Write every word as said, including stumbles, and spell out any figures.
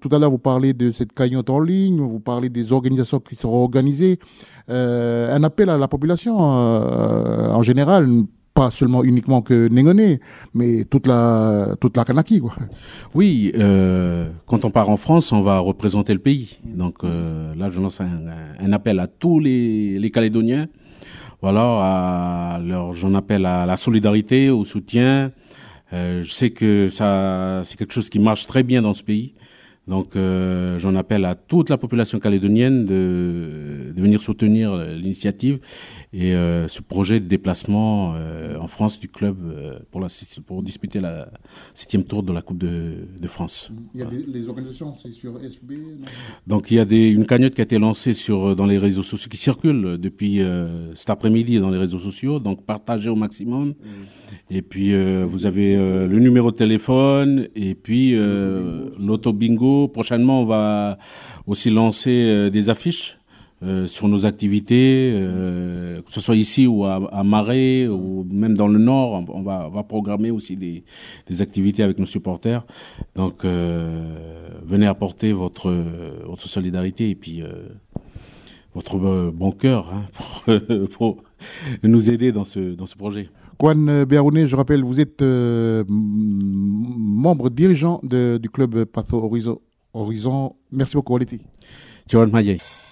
tout à l'heure, vous parlez de cette cagnotte en ligne, vous parlez des organisations qui seront organisées. Euh, un appel à la population euh, en général, pas seulement uniquement que Nengoné, mais toute la toute la Kanaki, quoi. Oui, euh, quand on part en France, on va représenter le pays. Donc euh, là, je lance un, un appel à tous les, les Calédoniens. Voilà, à leur, j'en appelle à la solidarité, au soutien. Euh, je sais que ça, c'est quelque chose qui marche très bien dans ce pays. Donc, euh, j'en appelle à toute la population calédonienne de, de venir soutenir l'initiative et euh, ce projet de déplacement euh, en France du club euh, pour, la, pour disputer la septième tour de la Coupe de, de France. Il y a des, les organisations, c'est sur S B. Non? Donc, il y a des, une cagnotte qui a été lancée sur dans les réseaux sociaux, qui circule depuis euh, cet après-midi dans les réseaux sociaux. Donc, partagez au maximum. Mmh. Et puis, euh, vous avez euh, le numéro de téléphone et puis euh, l'auto-bingo. Prochainement, on va aussi lancer euh, des affiches euh, sur nos activités, euh, que ce soit ici ou à, à Marais ou même dans le Nord. On va, on va programmer aussi des, des activités avec nos supporters. Donc, euh, venez apporter votre, votre solidarité et puis euh, votre bon cœur hein, pour, pour nous aider dans ce, dans ce projet. Kwan Béarouné, je rappelle, vous êtes euh, membre dirigeant de, du club Patho Horizon. Horizon. Merci beaucoup, Waleti. Tchouan Maye.